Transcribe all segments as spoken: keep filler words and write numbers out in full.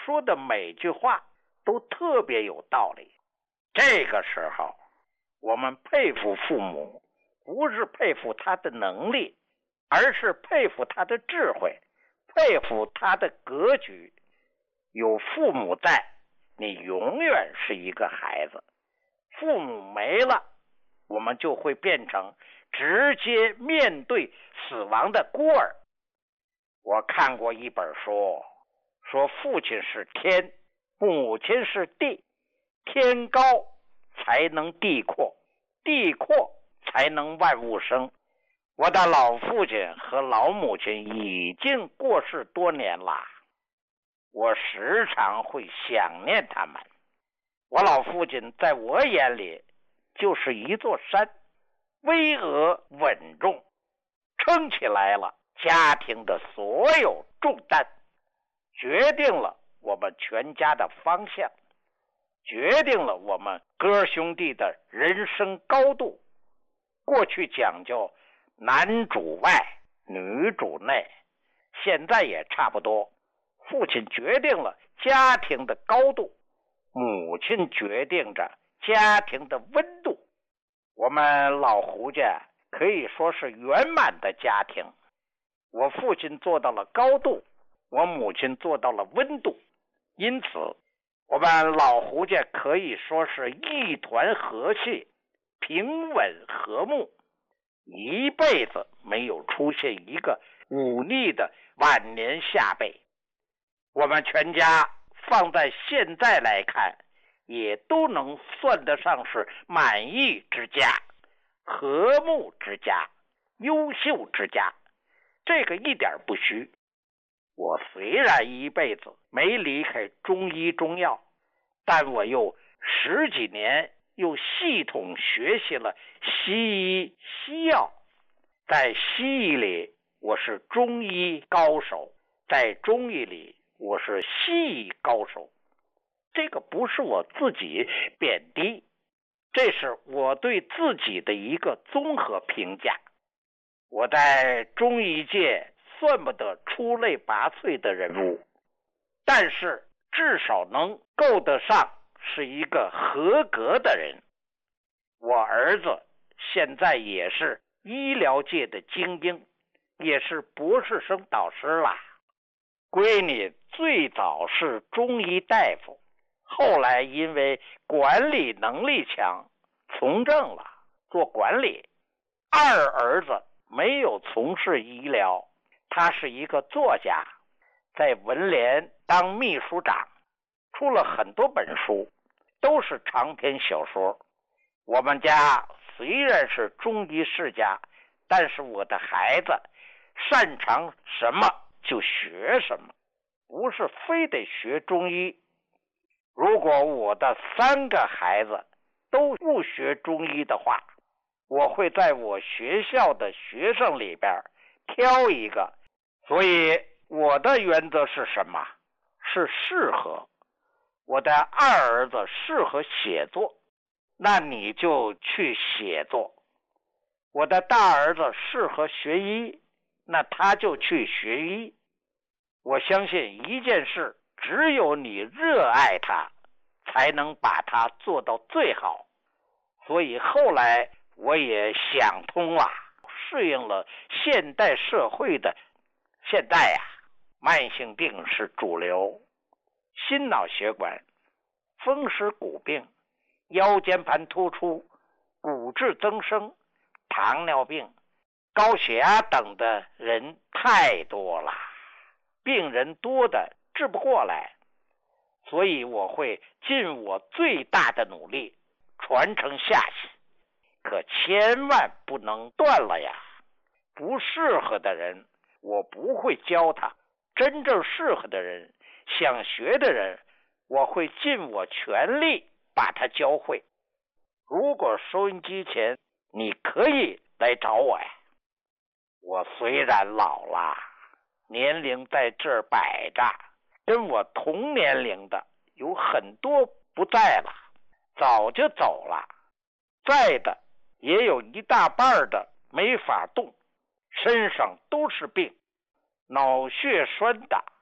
说的每句话都特别有道理。这个时候，我们佩服父母，不是佩服他的能力，而是佩服他的智慧，佩服他的格局。有父母在，你永远是一个孩子；父母没了，我们就会变成直接面对死亡的孤儿。我看过一本书，说父亲是天，母亲是地，天高才能地阔，地阔才能万物生。我的老父亲和老母亲已经过世多年了，我时常会想念他们。我老父亲在我眼里就是一座山，巍峨稳重，撑起来了家庭的所有重担，决定了我们全家的方向，决定了我们哥兄弟的人生高度。过去讲究男主外女主内，现在也差不多。父亲决定了家庭的高度，母亲决定着家庭的温度。我们老胡家可以说是圆满的家庭，我父亲做到了高度，我母亲做到了温度，因此我们老胡家可以说是一团和气，平稳和睦，一辈子没有出现一个忤逆的晚年下辈。我们全家放在现在来看，也都能算得上是满意之家，和睦之家，优秀之家，这个一点不虚。我虽然一辈子没离开中医中药，但我又十几年又系统学习了西医西药。在西医里我是中医高手，在中医里我是西医高手。这个不是我自己贬低，这是我对自己的一个综合评价。我在中医界算不得出类拔萃的人物，但是至少能够得上是一个合格的人。我儿子现在也是医疗界的精英，也是博士生导师啦。闺女最早是中医大夫，后来因为管理能力强，从政了，做管理。二儿子没有从事医疗，他是一个作家，在文联当秘书长，出了很多本书，都是长篇小说。我们家虽然是中医世家，但是我的孩子擅长什么就学什么，不是非得学中医。如果我的三个孩子都不学中医的话，我会在我学校的学生里边挑一个。所以我的原则是什么？是适合。我的二儿子适合写作，那你就去写作。我的大儿子适合学医，那他就去学医。我相信一件事，只有你热爱它，才能把它做到最好。所以后来我也想通了，适应了现代社会的现在呀、啊，慢性病是主流，心脑血管、风湿骨病、腰间盘突出、骨质增生、糖尿病、高血压等的人太多了，病人多的治不过来，所以我会尽我最大的努力传承下去，可千万不能断了呀！不适合的人我不会教他，真正适合的人，想学的人，我会尽我全力把他教会。如果收音机前你可以来找我呀。我虽然老了，年龄在这儿摆着，跟我同年龄的有很多不在了，早就走了，在的也有一大半的没法动，身上都是病，脑血栓的、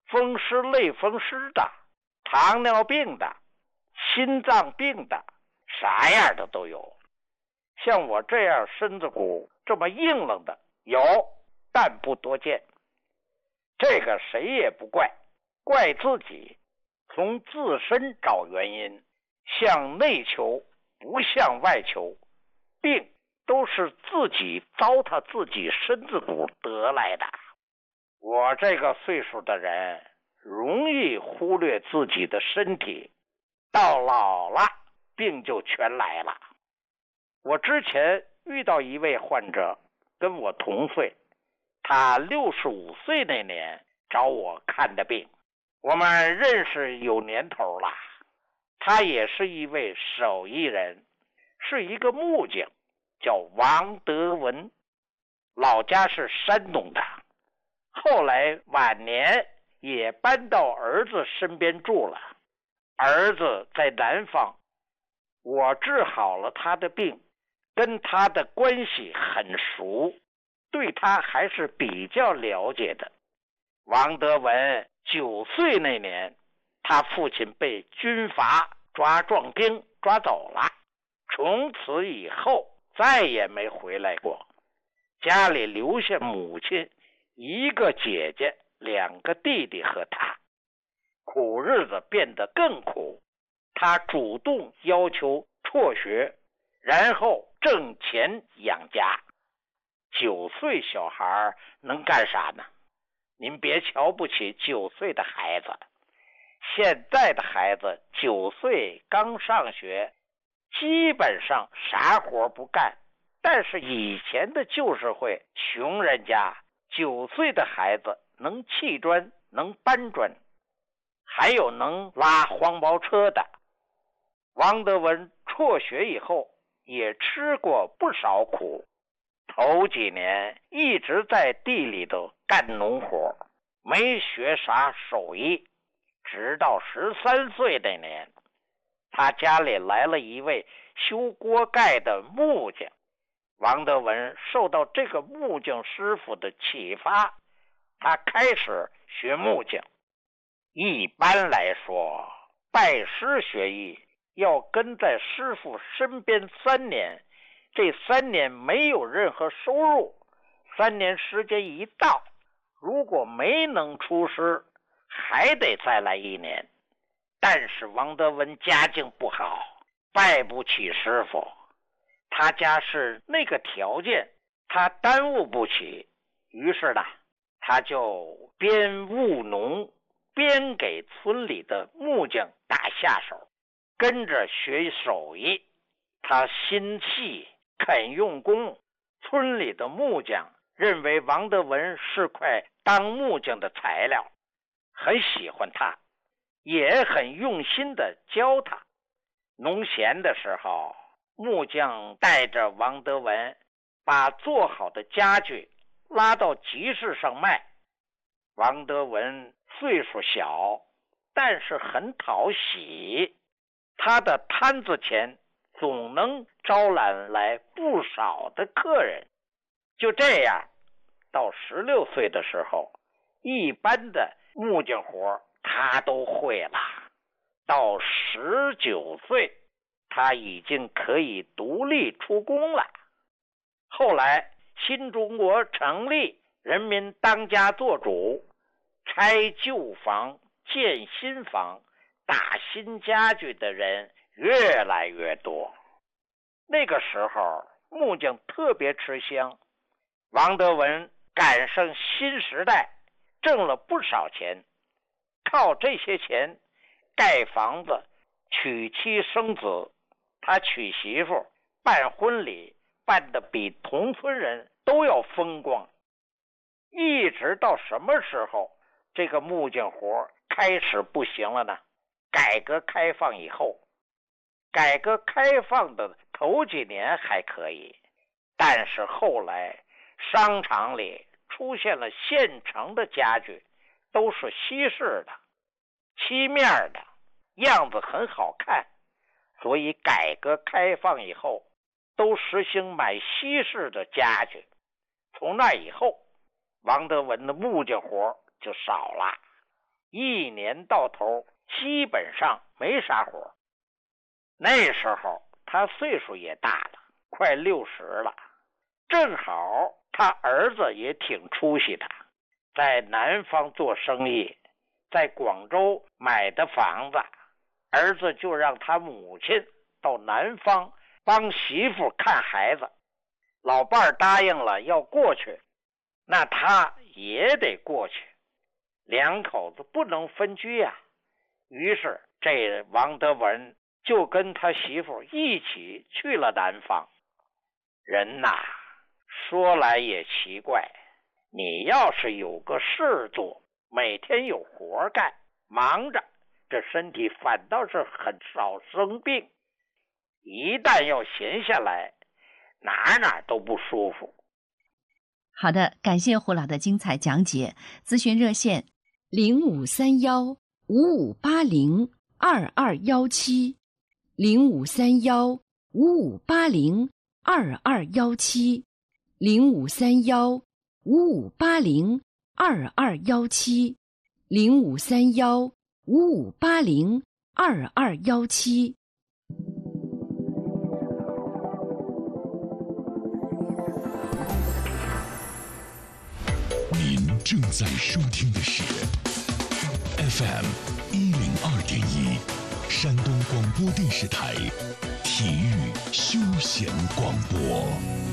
风湿类风湿的，糖尿病的，心脏病的，啥样的都有。像我这样身子骨这么硬朗的有，但不多见。这个谁也不怪，怪自己，从自身找原因，向内求，不向外求。病都是自己糟蹋自己身子骨得来的。我这个岁数的人容易忽略自己的身体，到老了病就全来了。我之前遇到一位患者跟我同岁，他六十五岁那年找我看的病，我们认识有年头了。他也是一位手艺人，是一个木匠，叫王德文，老家是山东的，后来晚年也搬到儿子身边住了。儿子在南方，我治好了他的病，跟他的关系很熟，对他还是比较了解的。王德文九岁那年，他父亲被军阀抓壮丁抓走了，从此以后再也没回来过。家里留下母亲，一个姐姐，两个弟弟和他。苦日子变得更苦，他主动要求辍学，然后挣钱养家。九岁小孩能干啥呢？您别瞧不起九岁的孩子，现在的孩子九岁刚上学，基本上啥活不干。但是以前的旧社会，穷人家九岁的孩子能砌砖，能搬砖，还有能拉黄包车的。王德文辍学以后也吃过不少苦，头几年一直在地里头干农活，没学啥手艺。直到十三岁那年，他家里来了一位修锅盖的木匠。王德文受到这个木匠师傅的启发，他开始学木匠。一般来说，拜师学艺要跟在师傅身边三年，这三年没有任何收入，三年时间一到，如果没能出师，还得再来一年。但是王德文家境不好，拜不起师傅，他家是那个条件，他耽误不起。于是呢，他就边务农边给村里的木匠打下手，跟着学手艺。他心细肯用功，村里的木匠认为王德文是块当木匠的材料，很喜欢他，也很用心的教他。农闲的时候，木匠带着王德文把做好的家具拉到集市上卖。王德文岁数小，但是很讨喜，他的摊子前总能招揽来不少的客人。就这样，到十六岁的时候，一般的木匠活他都会了。到十九岁，他已经可以独立出工了。后来新中国成立，人民当家作主，拆旧房建新房，打新家具的人越来越多。那个时候木匠特别吃香，王德文赶上新时代，挣了不少钱，靠这些钱盖房子，娶妻生子。他娶媳妇办婚礼办得比同村人都要风光。一直到什么时候这个木匠活开始不行了呢？改革开放以后。改革开放的头几年还可以，但是后来商场里出现了现成的家具，都是西式的，漆面的，样子很好看，所以改革开放以后都实行买西式的家具。从那以后，王德文的木匠活就少了。 一年到头基本上没啥活。那时候他岁数也大了，快六十了，正好他儿子也挺出息的，在南方做生意，在广州买的房子，儿子就让他母亲到南方帮媳妇看孩子，老伴儿答应了要过去，那他也得过去，两口子不能分居呀、啊。于是这王德文就跟他媳妇一起去了南方。人呐，说来也奇怪，你要是有个事做，每天有活干，忙着，这身体反倒是很少生病。一旦要闲下来，哪哪都不舒服。 好的，感谢胡老的精彩讲解。咨询热线零五三幺五五八零二二幺七，零五三幺五五八零二二幺七，零五三幺五五八零二二幺七，零五三幺五五八零二二幺七。 您正在收听的是 F M 一零二点一，山东广播电视台体育休闲广播。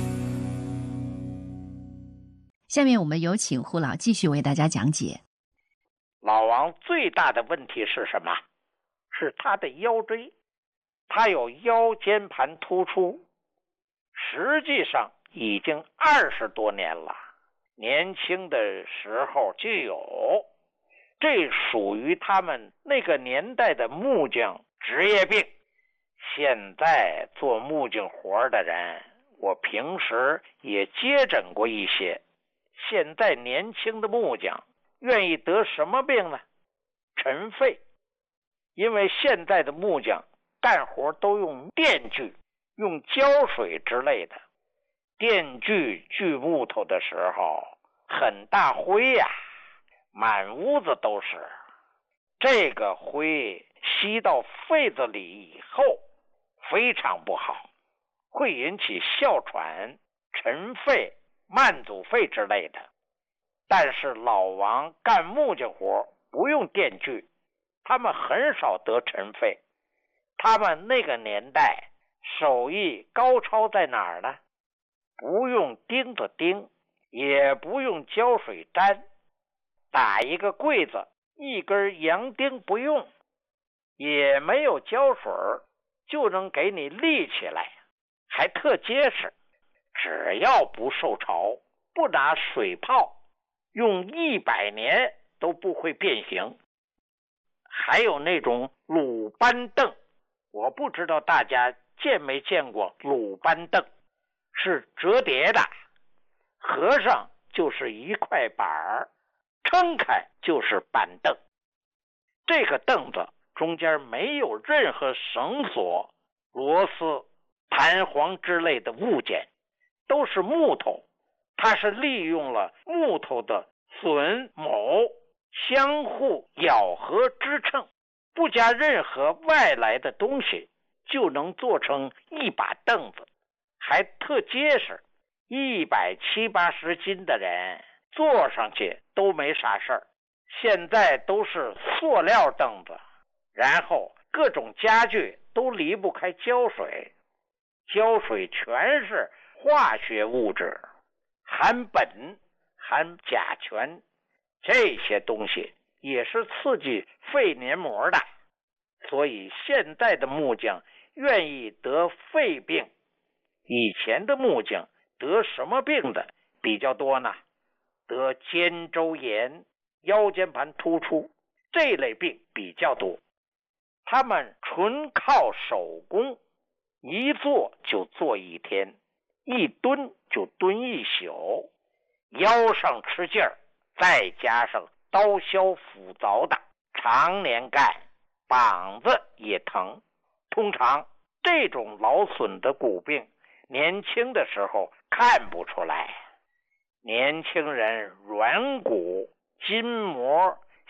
下面我们有请胡老继续为大家讲解。 老王最大的问题是什么？是他的腰椎，他有腰间盘突出，实际上已经二十多年了。年轻的时候就有，这属于他们那个年代的木匠职业病。现在做木匠活的人，我平时也接诊过一些。现在年轻的木匠愿意得什么病呢？尘肺。因为现在的木匠干活都用电锯，用胶水之类的。电锯锯木头的时候很大灰呀、啊，满屋子都是。这个灰吸到肺子里以后非常不好，会引起哮喘、尘肺、慢阻肺之类的。但是老王干木匠活不用电锯，他们很少得尘肺。他们那个年代手艺高超在哪儿呢？不用钉子钉，也不用胶水粘，打一个柜子，一根洋钉不用，也没有胶水，就能给你立起来，还特结实。只要不受潮，不拿水泡，用一百年都不会变形。还有那种鲁班凳，我不知道大家见没见过鲁班凳，是折叠的，合上就是一块板儿，撑开就是板凳。这个凳子中间没有任何绳索、螺丝、弹簧之类的物件，都是木头。它是利用了木头的榫卯相互咬合支撑，不加任何外来的东西，就能做成一把凳子，还特结实。一百七八十斤的人坐上去都没啥事儿。现在都是塑料凳子，然后各种家具都离不开胶水，胶水全是化学物质，含苯、含甲醛，这些东西也是刺激肺黏膜的。所以现在的木匠愿意得肺病。以前的木匠得什么病的比较多呢？得肩周炎、腰间盘突出这类病比较多。他们纯靠手工，一坐就坐一天，一蹲就蹲一宿，腰上吃劲儿，再加上刀削斧凿的，常年干，膀子也疼。通常这种劳损的骨病，年轻的时候看不出来。年轻人软骨、筋膜、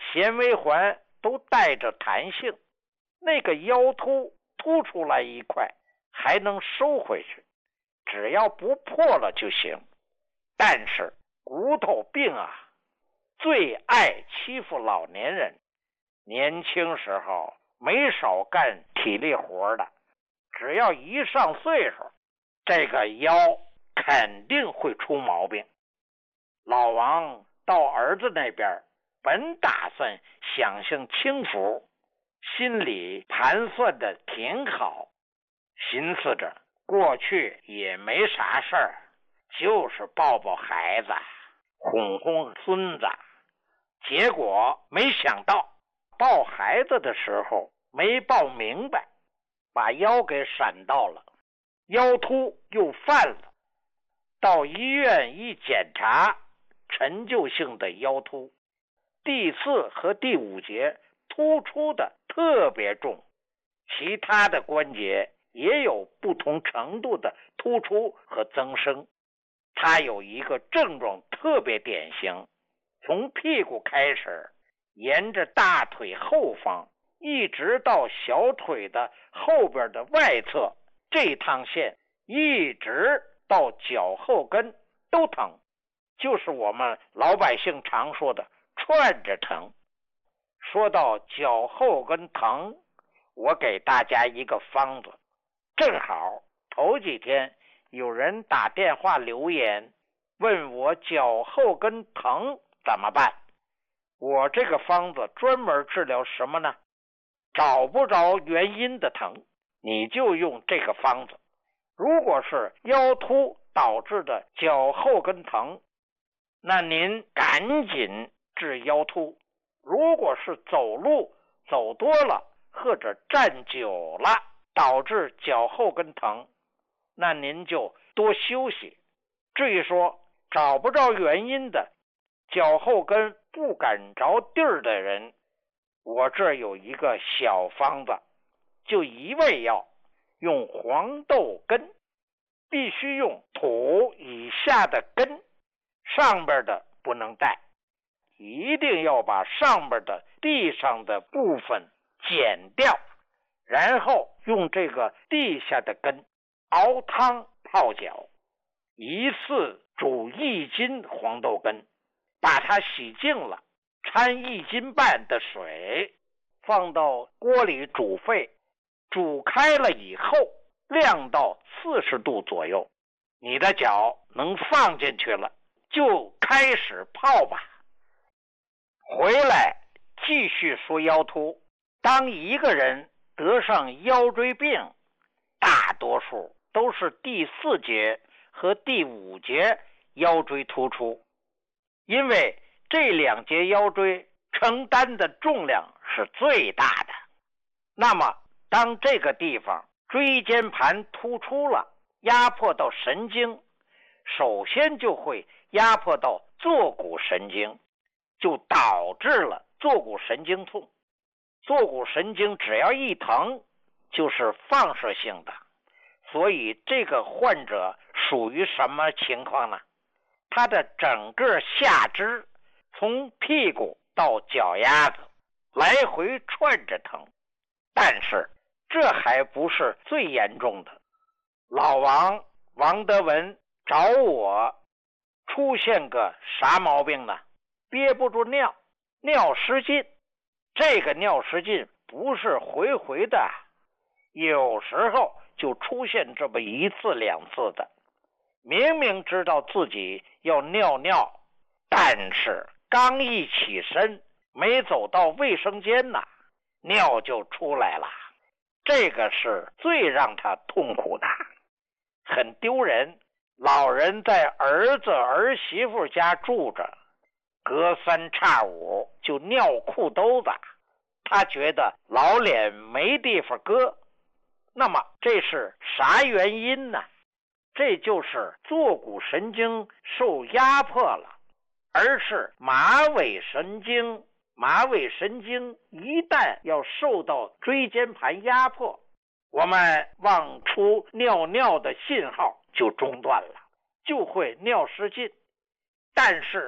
纤维环都带着弹性，那个腰突凸出来一块还能收回去，只要不破了就行。但是骨头病啊，最爱欺负老年人，年轻时候没少干体力活的，只要一上岁数，这个腰肯定会出毛病。老王到儿子那边，本打算享享清福，心里盘算的挺好，寻思着过去也没啥事儿，就是抱抱孩子，哄哄孙子。结果没想到抱孩子的时候没抱明白，把腰给闪到了，腰突又犯了。到医院一检查，陈旧性的腰突，第四和第五节突出的特别重，其他的关节也有不同程度的突出和增生。它有一个症状特别典型，从屁股开始，沿着大腿后方一直到小腿的后边的外侧，这趟线一直到脚后跟都疼，就是我们老百姓常说的串着疼。说到脚后跟疼，我给大家一个方子，正好头几天有人打电话留言问我脚后跟疼怎么办。我这个方子专门治疗什么呢？找不着原因的疼，你就用这个方子。如果是腰突导致的脚后跟疼，那您赶紧治腰突。如果是走路走多了或者站久了导致脚后跟疼，那您就多休息。至于说找不着原因的脚后跟不敢着地儿的人，我这儿有一个小方子，就一味药，用黄豆根，必须用土以下的根，上边的不能带，一定要把上边的地上的部分剪掉，然后用这个地下的根熬汤泡脚，一次煮一斤黄豆根，把它洗净了，掺一斤半的水，放到锅里煮沸，煮开了以后晾到四十度左右，你的脚能放进去了，就开始泡吧。回来继续说腰突。当一个人得上腰椎病，大多数都是第四节和第五节腰椎突出，因为这两节腰椎承担的重量是最大的。那么当这个地方椎间盘突出了，压迫到神经，首先就会压迫到坐骨神经，就导致了坐骨神经痛。坐骨神经只要一疼就是放射性的，所以这个患者属于什么情况呢？他的整个下肢从屁股到脚丫子来回串着疼。但是这还不是最严重的。老王王德文找我出现个啥毛病呢？憋不住尿，尿失禁。这个尿失禁不是回回的，有时候就出现这么一次两次的。明明知道自己要尿尿，但是刚一起身没走到卫生间呢，尿就出来了。这个是最让他痛苦的，很丢人。老人在儿子儿媳妇家住着，隔三差五就尿裤兜子，他觉得老脸没地方搁。那么这是啥原因呢？这就是坐骨神经受压迫了，而是马尾神经。马尾神经一旦要受到椎间盘压迫，我们往出尿尿的信号就中断了，就会尿失禁。但是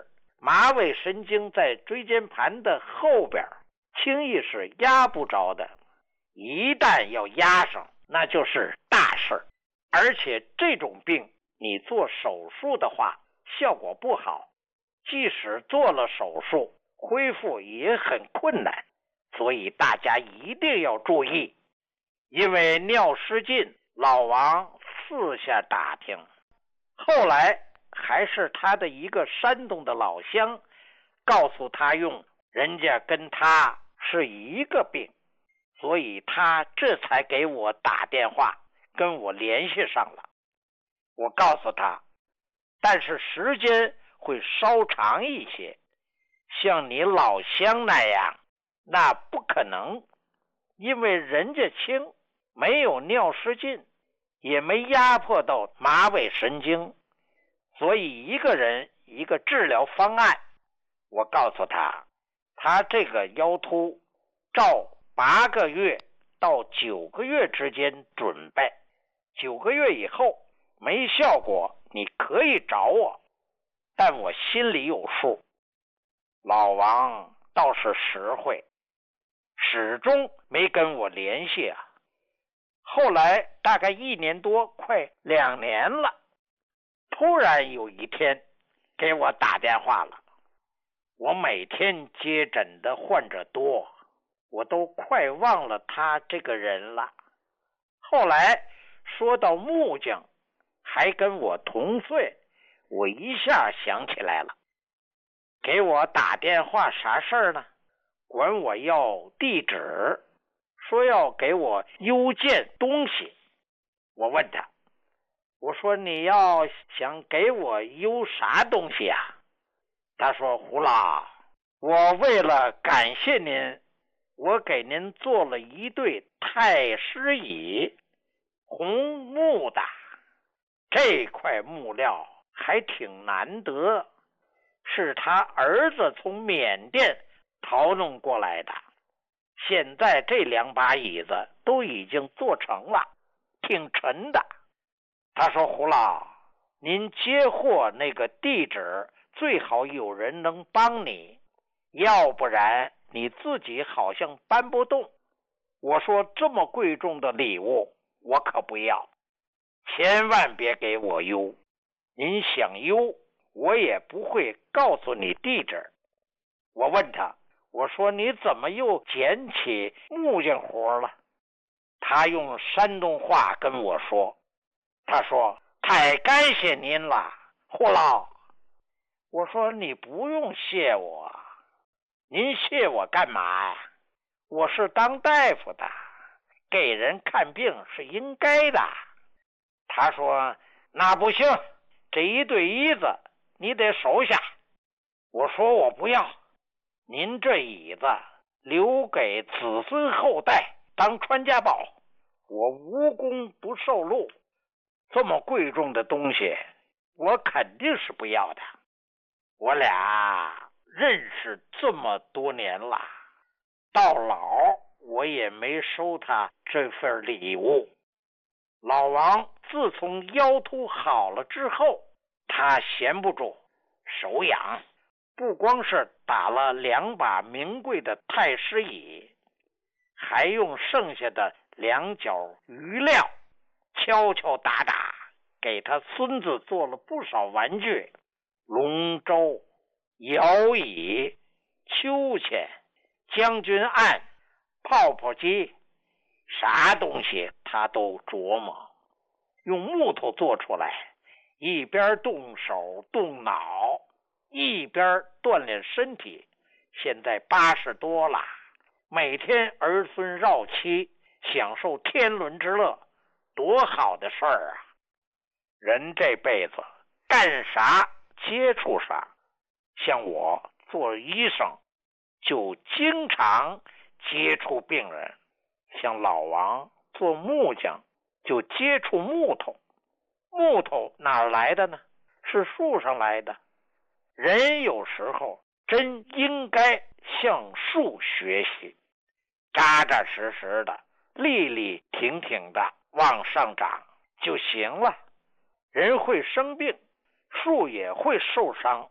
马尾神经在椎间盘的后边，轻易是压不着的，一旦要压上，那就是大事。而且这种病你做手术的话效果不好，即使做了手术恢复也很困难，所以大家一定要注意。因为尿失禁，老王四下打听，后来还是他的一个山东的老乡告诉他用，人家跟他是一个病，所以他这才给我打电话跟我联系上了。我告诉他，但是时间会稍长一些，像你老乡那样那不可能，因为人家轻，没有尿失禁，也没压迫到马尾神经，所以一个人一个治疗方案。我告诉他，他这个腰突照八个月到九个月之间准备，九个月以后没效果你可以找我，但我心里有数。老王倒是实惠，始终没跟我联系啊。后来大概一年多，快两年了，突然有一天给我打电话了。我每天接诊的患者多，我都快忘了他这个人了。后来说到木匠还跟我同岁，我一下想起来了。给我打电话啥事儿呢？管我要地址，说要给我邮件东西。我问他，我说你要想给我邮啥东西啊？他说，胡老，我为了感谢您，我给您做了一对太师椅，红木的，这块木料还挺难得，是他儿子从缅甸淘弄过来的。现在这两把椅子都已经做成了，挺沉的。他说，胡老，您接货那个地址最好有人能帮你，要不然你自己好像搬不动。我说，这么贵重的礼物我可不要，千万别给我邮，您想邮我也不会告诉你地址。我问他，我说你怎么又捡起木匠活了？他用山东话跟我说，他说，太感谢您了，胡老。我说，你不用谢我，您谢我干嘛呀？我是当大夫的，给人看病是应该的。他说，那不行，这一对椅子你得收下。我说，我不要，您这椅子留给子孙后代当传家宝，我无功不受禄，这么贵重的东西我肯定是不要的。我俩认识这么多年了，到老我也没收他这份礼物。老王自从腰突好了之后，他闲不住，手痒，不光是打了两把名贵的太师椅，还用剩下的两角余料敲敲打打给他孙子做了不少玩具，龙舟、摇椅、秋千、将军案、泡泡机，啥东西他都琢磨，用木头做出来，一边动手动脑，一边锻炼身体。现在八十多了，每天儿孙绕膝，享受天伦之乐，多好的事儿啊！人这辈子干啥接触啥，像我做医生就经常接触病人，像老王做木匠就接触木头。木头哪儿来的呢？是树上来的。人有时候真应该向树学习，扎扎实实的，立立挺挺的往上长就行了。人会生病，树也会受伤，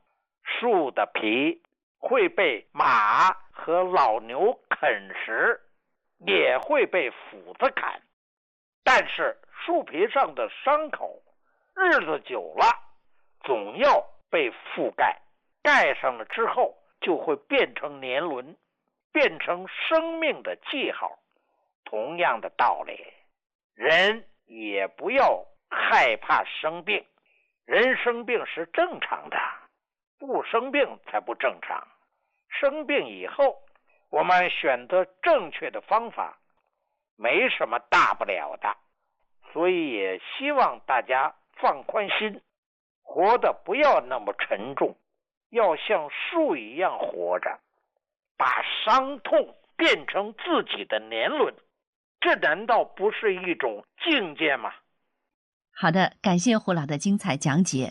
树的皮会被马和老牛啃食，也会被斧子砍，但是树皮上的伤口日子久了总要被覆盖，盖上了之后就会变成年轮，变成生命的记号。同样的道理，人也不要害怕生病，人生病是正常的，不生病才不正常。生病以后，我们选择正确的方法，没什么大不了的。所以也希望大家放宽心，活得不要那么沉重，要像树一样活着，把伤痛变成自己的年轮，这难道不是一种境界吗？ 好的，感谢胡老的精彩讲解。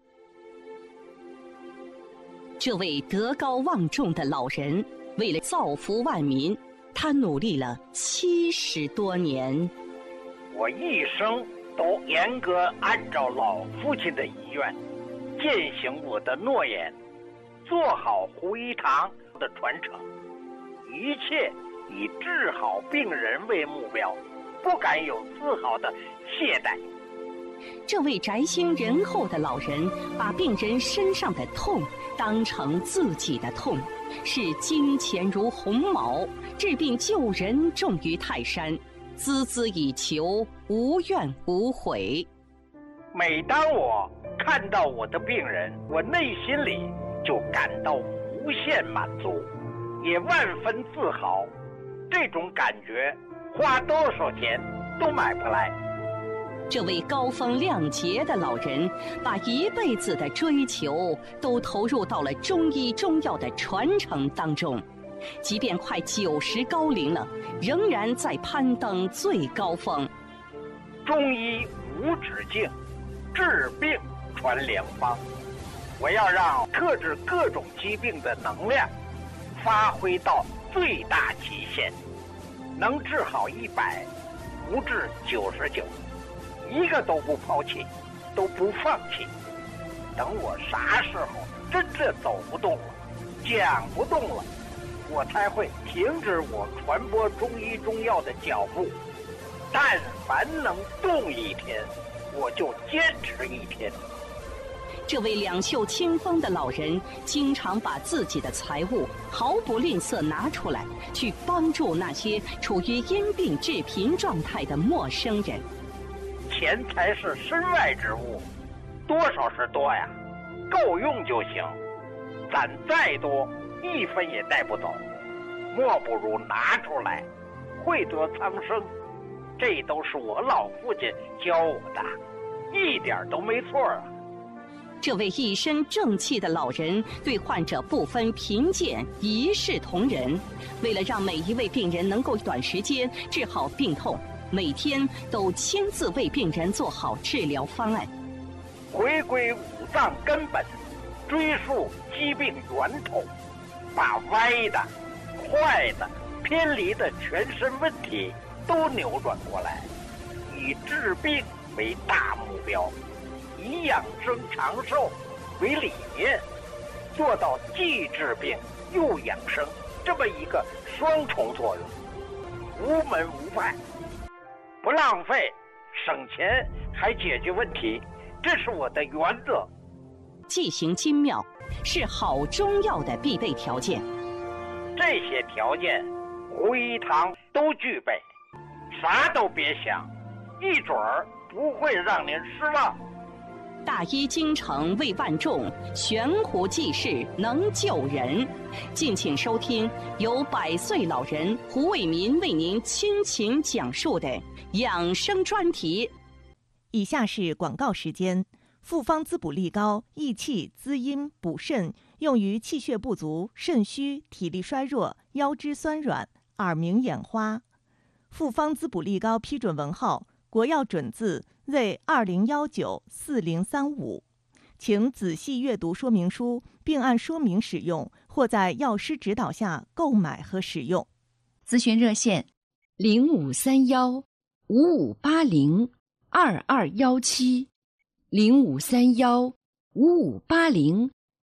这位德高望重的老人，为了造福万民，他努力了七十多年。 我一生都严格按照老父亲的遗愿，践行我的诺言，做好胡一堂的传承，一切以治好病人为目标，不敢有丝毫的懈怠。 这位宅心仁厚的老人，把病人身上的痛当成自己的痛，视金钱如鸿毛，治病救人重于泰山，孜孜以求，无怨无悔。 每当我看到我的病人，我内心里就感到无限满足，也万分自豪。这种感觉花多少钱都买不来。 这位高风亮节的老人，把一辈子的追求都投入到了中医中药的传承当中，即便快九十高龄了，仍然在攀登最高峰。 中医无止境，治病传良方。我要让克制各种疾病的能量发挥到最大极限，能治好一百，不治九十九，一个都不抛弃，都不放弃。等我啥时候真正走不动了，讲不动了，我才会停止我传播中医中药的脚步。但凡能动一天，我就坚持一天。 这位两袖清风的老人，经常把自己的财物毫不吝啬拿出来，去帮助那些处于因病致贫状态的陌生人。 钱财是身外之物，多少是多呀，够用就行。攒再多，一分也带不走，莫不如拿出来，惠泽苍生。这都是我老父亲教我的，一点都没错啊。 这位一身正气的老人，对患者不分贫贱，一视同仁。为了让每一位病人能够短时间治好病痛，每天都亲自为病人做好治疗方案。 回归五脏根本，追溯疾病源头，把歪的、坏的、偏离的全身问题都扭转过来，以治病为大目标，以养生长寿为理念，做到既治病又养生这么一个双重作用，无门无派，不浪费，省钱还解决问题，这是我的原则。 剂行精妙是好中药的必备条件， 这些条件胡一堂都具备，啥都别想，一准儿不会让您失望。 大医精诚为万众，悬壶济世能救人。敬请收听由百岁老人胡卫民为您亲情讲述的养生专题。 以下是广告时间。复方滋补力高，益气滋阴补肾，用于气血不足、肾虚、体力衰弱、腰肢酸软、耳鸣眼花。复方滋补力高批准文号国药准字 Z 二零一九四零三五，请仔细阅读说明书，并按说明使用，或在药师指导下购买和使用。 咨询热线零五三幺五五八零二二幺七零五三幺五五八零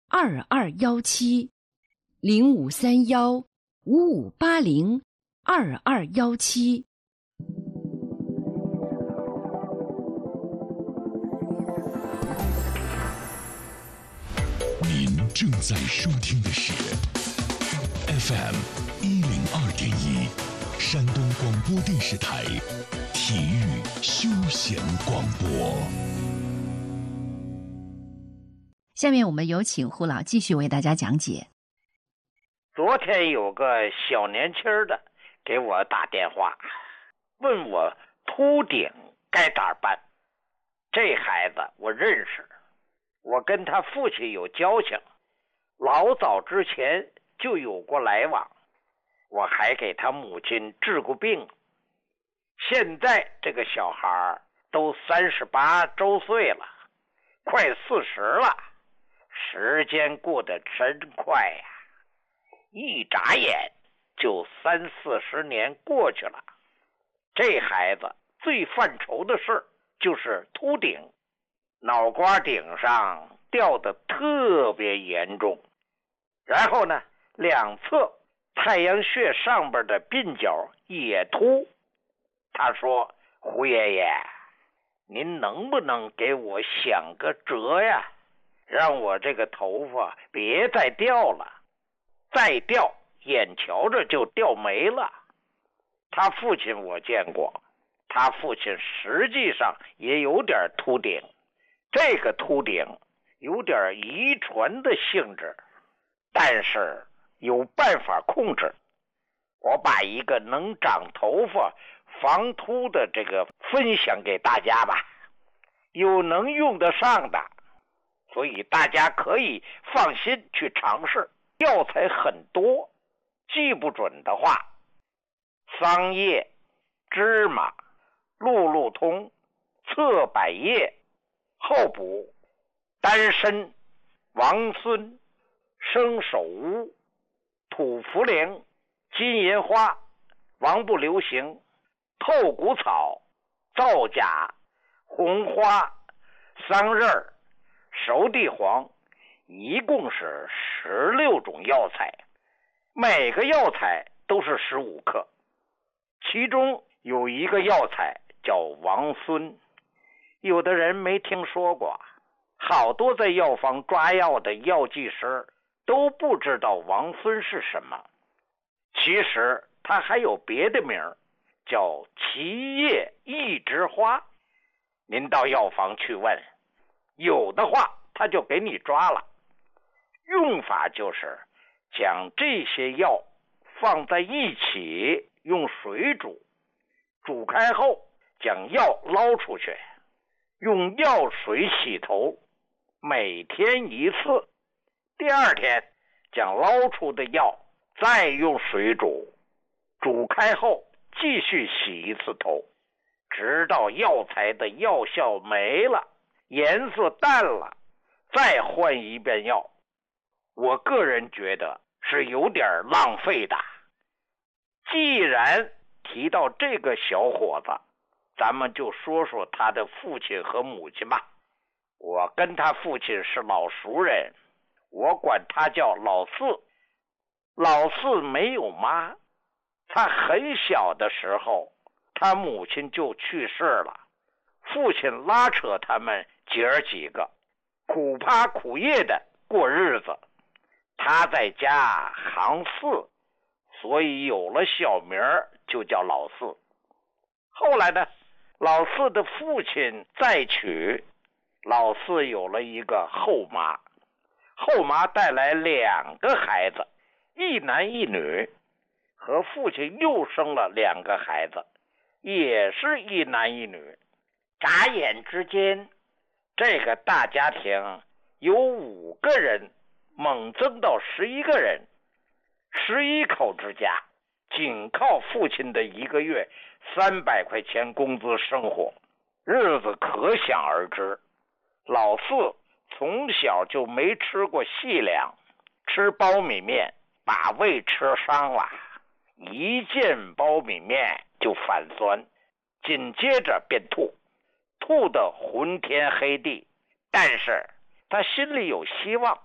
二二幺七，零五三幺五五八零二二幺七。 您正在收听的是 F M 一零二点一，山东广播电视台体育休闲广播。 下面我们有请胡老继续为大家讲解。 昨天有个小年轻的给我打电话，问我秃顶该咋办。这孩子我认识，我跟他父亲有交情，老早之前就有过来往，我还给他母亲治过病。现在这个小孩都三十八周岁了，快四十了，时间过得真快呀，一眨眼就三四十年过去了。这孩子最犯愁的事就是秃顶，脑瓜顶上掉的特别严重，然后呢，两侧太阳穴上边的鬓角也秃。他说：胡爷爷，您能不能给我想个辙呀，让我这个头发别再掉了，再掉眼瞧着就掉没了。他父亲我见过，他父亲实际上也有点秃顶，这个秃顶有点遗传的性质，但是有办法控制。我把一个能长头发防秃的这个分享给大家吧，有能用得上的，所以大家可以放心去尝试。药材很多，记不准的话，桑叶、芝麻、路路通、侧柏叶、后补、丹参、王孙、生手乌、土茯苓、金银花、王不留行、透骨草、皂荚、红花、桑葚、熟地黄，一共是十六种药材，每个药材都是十五克。其中有一个药材叫王孙，有的人没听说过，好多在药房抓药的药剂师都不知道王孙是什么。其实它还有别的名儿，叫奇叶一枝花。您到药房去问，有的话他就给你抓了。用法就是将这些药放在一起，用水煮，煮开后将药捞出去，用药水洗头，每天一次。第二天将捞出的药再用水煮，煮开后继续洗一次头，直到药材的药效没了，颜色淡了，再换一遍药。我个人觉得是有点浪费的。既然提到这个小伙子，咱们就说说他的父亲和母亲吧。我跟他父亲是老熟人，我管他叫老四。老四没有妈，他很小的时候他母亲就去世了，父亲拉扯他们姐儿几个苦趴苦业的过日子，他在家行四，所以有了小名就叫老四。后来呢，老四的父亲再娶，老四有了一个后妈，后妈带来两个孩子，一男一女，和父亲又生了两个孩子，也是一男一女。眨眼之间，这个大家庭由五个人猛增到十一个人，十一口之家，仅靠父亲的一个月三百块钱工资生活，日子可想而知。老四从小就没吃过细粮，吃苞米面把胃吃伤了，一见苞米面就反酸，紧接着便吐，吐得昏天黑地。但是他心里有希望，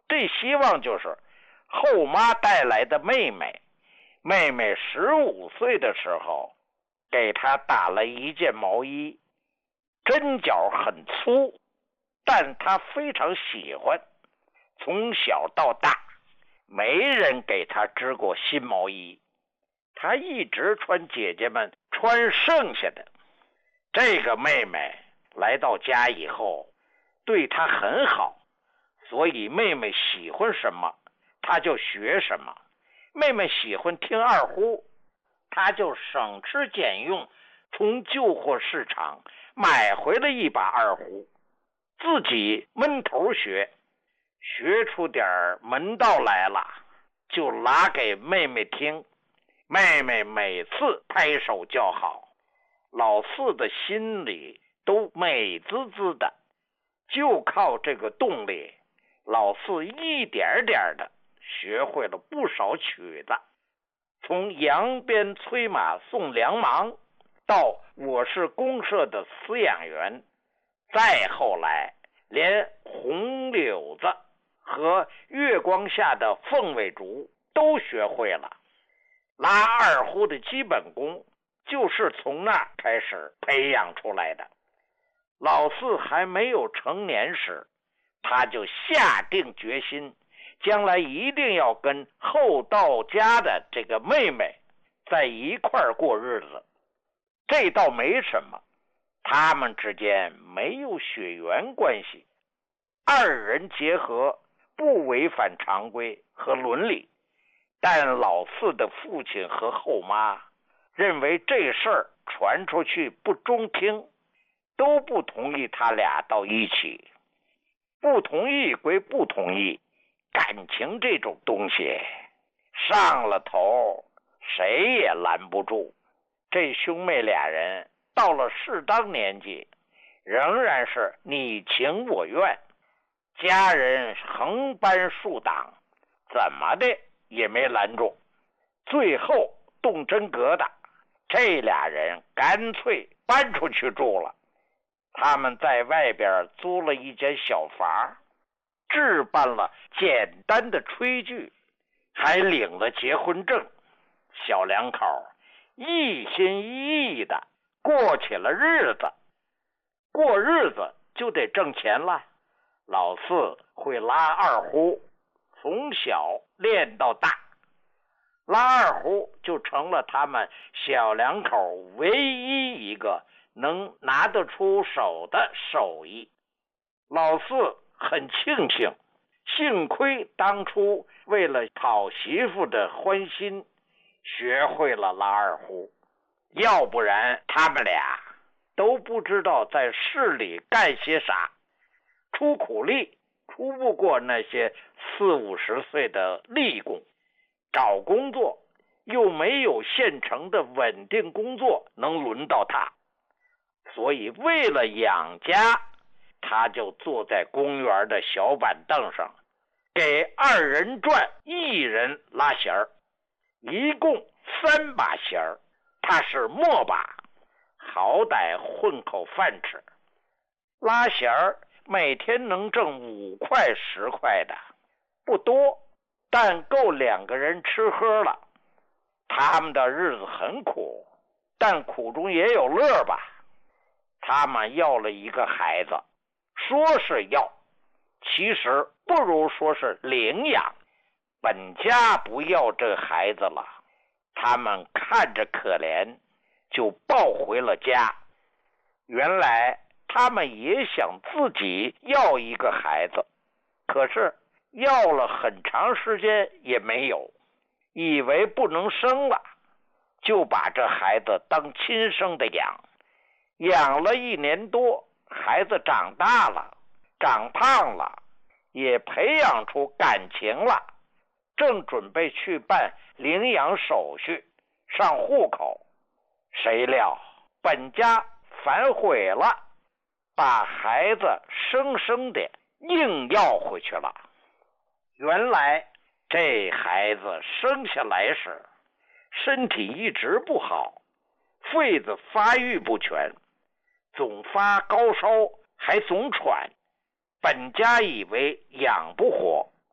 这希望就是后妈带来的妹妹。妹妹十五岁的时候，给她打了一件毛衣，针脚很粗，但她非常喜欢。从小到大，没人给她织过新毛衣，她一直穿姐姐们穿剩下的。这个妹妹来到家以后，对她很好，所以妹妹喜欢什么，她就学什么。妹妹喜欢听二胡，她就省吃俭用，从旧货市场买回了一把二胡，自己闷头学，学出点门道来了，就拉给妹妹听。妹妹每次拍手叫好，老四的心里都美滋滋的。就靠这个动力，老四一点点的学会了不少曲子，从扬鞭催马送粮忙到我是公社的饲养员，再后来连红柳子和月光下的凤尾竹都学会了。拉二胡的基本功就是从那儿开始培养出来的。老四还没有成年时，他就下定决心，将来一定要跟后到家的这个妹妹在一块儿过日子。这倒没什么，他们之间没有血缘关系，二人结合不违反常规和伦理。但老四的父亲和后妈认为这事儿传出去不中听，都不同意他俩到一起。不同意归不同意，感情这种东西上了头谁也拦不住。这兄妹俩人到了适当年纪，仍然是你情我愿，家人横搬竖挡，怎么的也没拦住。最后动真格的，这俩人干脆搬出去住了。他们在外边租了一间小房，置办了简单的炊具，还领了结婚证。小两口一心一意的过起了日子。过日子就得挣钱了。老四会拉二胡，从小练到大，拉二胡就成了他们小两口唯一一个能拿得出手的手艺。老四很庆幸，幸亏当初为了讨媳妇的欢心，学会了拉二胡，要不然他们俩都不知道在市里干些啥，出苦力出不过那些四五十岁的力工，找工作又没有现成的稳定工作能轮到他，所以为了养家，他就坐在公园的小板凳上，给二人转一人拉弦儿，一共三把弦儿，他是末把，好歹混口饭吃。拉弦儿每天能挣五块十块的，不多，但够两个人吃喝了。他们的日子很苦，但苦中也有乐吧。他们要了一个孩子，说是要，其实不如说是领养。本家不要这孩子了，他们看着可怜，就抱回了家。原来他们也想自己要一个孩子，可是要了很长时间也没有，以为不能生了，就把这孩子当亲生的养。养了一年多，孩子长大了，长胖了，也培养出感情了，正准备去办领养手续，上户口，谁料本家反悔了，把孩子生生的硬要回去了。原来这孩子生下来时身体一直不好，肺子发育不全，总发高烧，还总喘。本家以为养不活，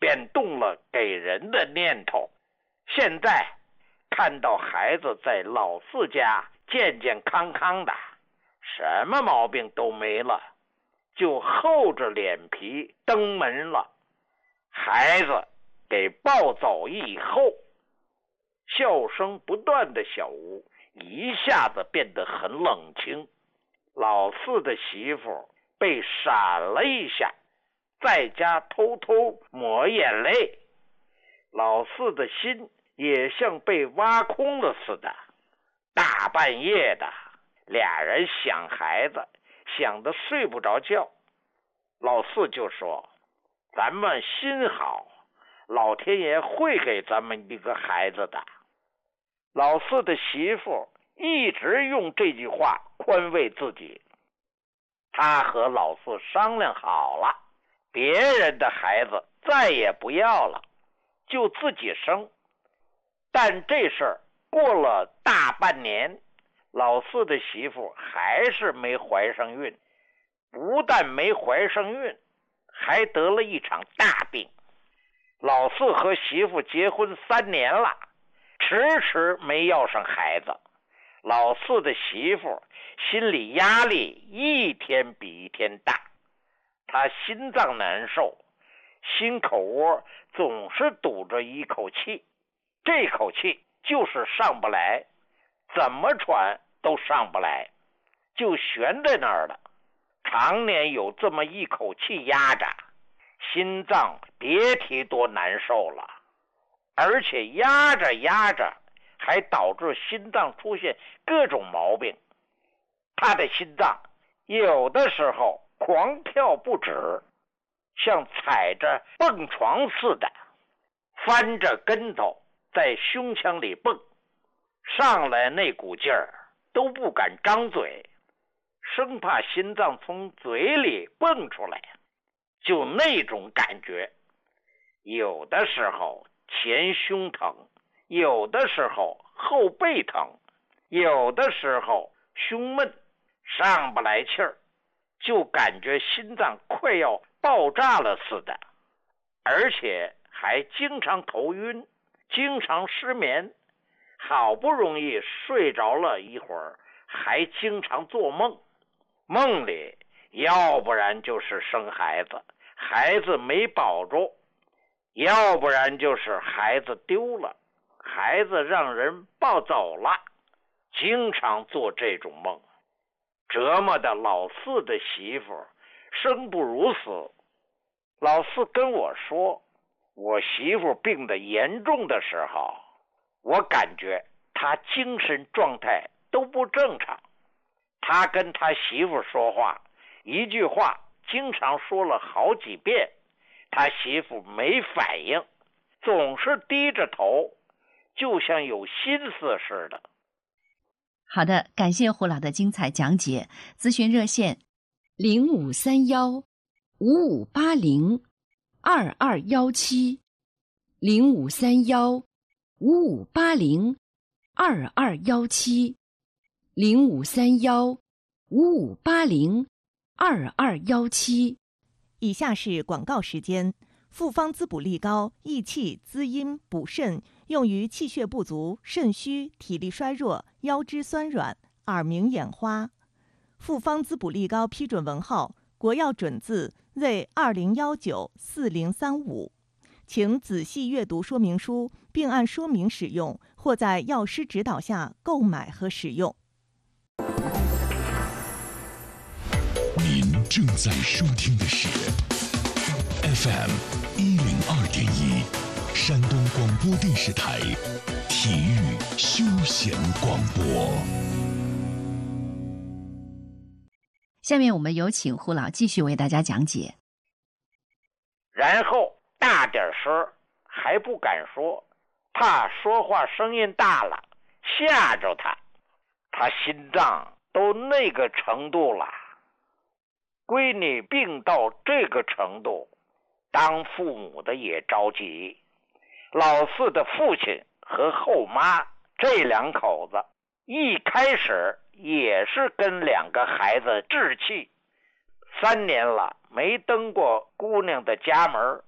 便动了给人的念头。现在看到孩子在老四家健健康康的，什么毛病都没了，就厚着脸皮登门了。孩子给抱走以后，笑声不断的小屋一下子变得很冷清。老四的媳妇被闪了一下，在家偷偷抹眼泪。老四的心也像被挖空了似的，大半夜的，俩人想孩子，想得睡不着觉。老四就说：咱们心好，老天爷会给咱们一个孩子的。老四的媳妇一直用这句话宽慰自己。他和老四商量好了，别人的孩子再也不要了，就自己生。但这事儿过了大半年，老四的媳妇还是没怀上孕，不但没怀上孕，还得了一场大病。老四和媳妇结婚三年了，迟迟没要上孩子。老四的媳妇心理压力一天比一天大，他心脏难受，心口窝总是堵着一口气，这口气就是上不来，怎么喘都上不来，就悬在那儿了。常年有这么一口气压着，心脏别提多难受了，而且压着压着还导致心脏出现各种毛病。他的心脏有的时候狂跳不止，像踩着蹦床似的，翻着跟头在胸腔里蹦，上来那股劲儿都不敢张嘴，生怕心脏从嘴里蹦出来，就那种感觉。有的时候前胸疼，有的时候后背疼，有的时候胸闷，上不来气儿，就感觉心脏快要爆炸了似的，而且还经常头晕，经常失眠，好不容易睡着了一会儿，还经常做梦，梦里要不然就是生孩子，孩子没保住，要不然就是孩子丢了，孩子让人抱走了，经常做这种梦，折磨的老四的媳妇生不如死。老四跟我说，我媳妇病得严重的时候，我感觉他精神状态都不正常。他跟他媳妇说话，一句话经常说了好几遍，他媳妇没反应，总是低着头，就像有心思似的。 好的，感谢胡老的精彩讲解。咨询热线零五三幺五五八零二二幺七，零五三幺五五八零二二幺七，零五三幺五五八零二二幺七。 以下是广告时间。复方滋补力高，益气滋阴补肾，用于气血不足、肾虚、体力衰弱、腰肢酸软、耳鸣眼花。复方滋补力高批准文号：国药准字 Z 二零一九四零三五。请仔细阅读说明书，并按说明使用，或在药师指导下购买和使用。 您正在收听的是 F M 一零二点一，山东广播电视台体育休闲广播。 下面我们有请胡老继续为大家讲解。 然后大点声还不敢说，怕说话声音大了吓着他，他心脏都那个程度了。闺女病到这个程度，当父母的也着急。老四的父亲和后妈这两口子一开始也是跟两个孩子置气，三年了没登过姑娘的家门，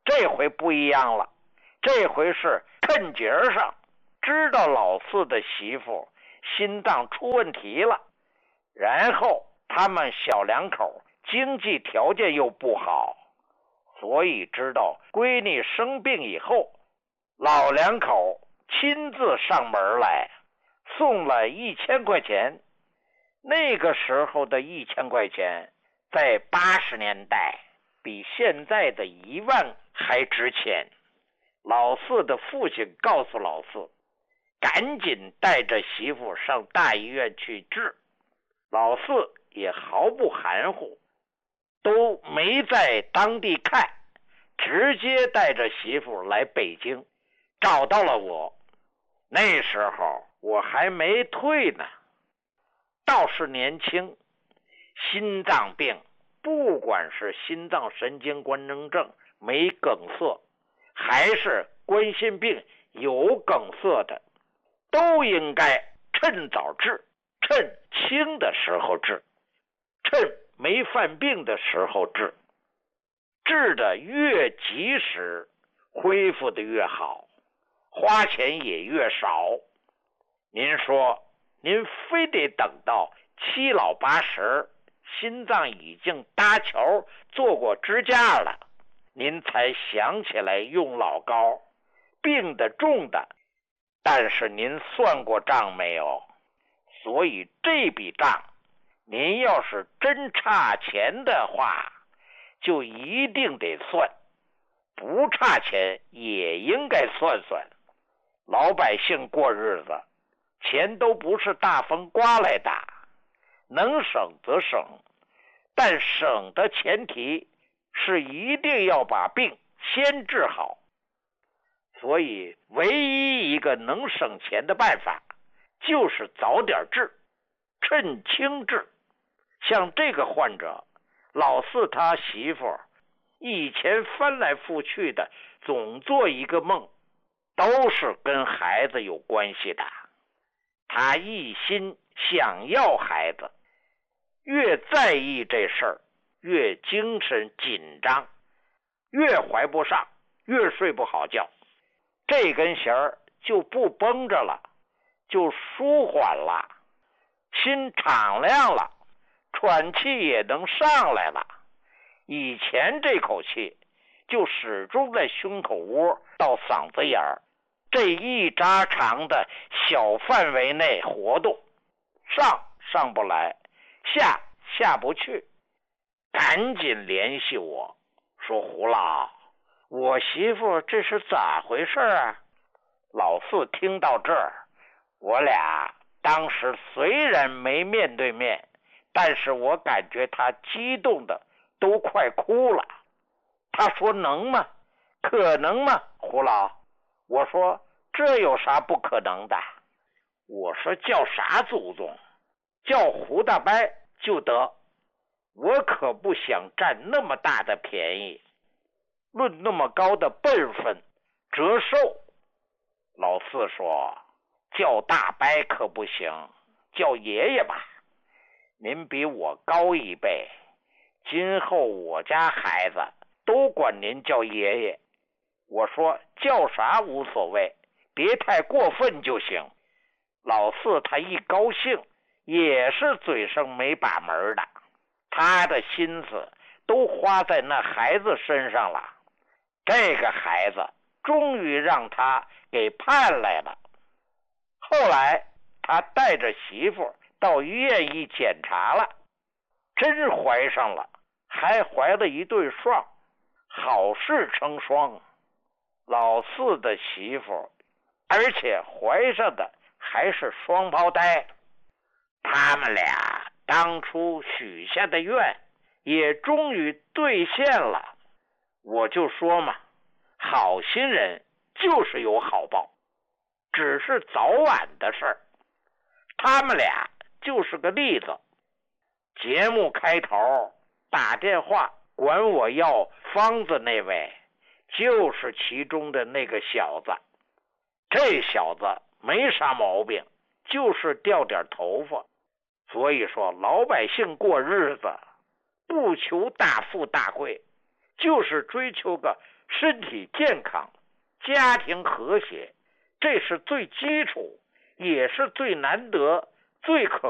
这回不一样了，这回是趁节上知道老四的媳妇心脏出问题了，然后他们小两口经济条件又不好，所以知道闺女生病以后，老两口亲自上门来送了一千块钱。那个时候的一千块钱在八十年代比现在的一万还值钱。老四的父亲告诉老四，赶紧带着媳妇上大医院去治。老四也毫不含糊，都没在当地看，直接带着媳妇来北京，找到了我。那时候我还没退呢，倒是年轻。心脏病，不管是心脏神经官能症没梗塞，还是冠心病有梗塞的，都应该趁早治，趁轻的时候治，趁没犯病的时候治，治的越及时，恢复的越好，花钱也越少。您说您非得等到七老八十，心脏已经搭桥做过支架了，您才想起来用老膏，病得重的，但是您算过账没有？所以这笔账您要是真差钱的话，就一定得算，不差钱也应该算算。老百姓过日子，钱都不是大风刮来的，能省则省，但省的前提是一定要把病先治好。所以唯一一个能省钱的办法就是早点治，趁轻治。像这个患者，老四他媳妇以前翻来覆去的总做一个梦，都是跟孩子有关系的。他一心想要孩子，越在意这事儿，越精神紧张，越怀不上，越睡不好觉，这根弦儿就不绷着了，就舒缓了，心敞亮了，喘气也能上来了。以前这口气就始终在胸口窝到嗓子眼儿这一扎长的小范围内活动，上上不来，下下不去。赶紧联系我说，胡老，我媳妇这是咋回事啊？老四听到这儿，我俩当时虽然没面对面，但是我感觉他激动的都快哭了。他说，能吗？可能吗，胡老？我说，这有啥不可能的？我说，叫啥祖宗？叫胡大伯就得。我可不想占那么大的便宜，论那么高的辈分折寿。老四说，叫大伯可不行，叫爷爷吧，您比我高一辈，今后我家孩子都管您叫爷爷。我说，叫啥无所谓，别太过分就行。老四他一高兴也是嘴上没把门的，他的心思都花在那孩子身上了。这个孩子终于让他给盼来了。后来他带着媳妇到医院一检查了，真怀上了，还怀了一对双，好事成双。老四的媳妇，而且怀上的还是双胞胎。他们俩当初许下的愿也终于兑现了。我就说嘛，好心人就是有好报，只是早晚的事儿。他们俩就是个例子。节目开头打电话管我要方子那位，就是其中的那个小子。这小子没啥毛病，就是掉点头发。所以说，老百姓过日子不求大富大贵，就是追求个身体健康，家庭和谐，这是最基础，也是最难得、最可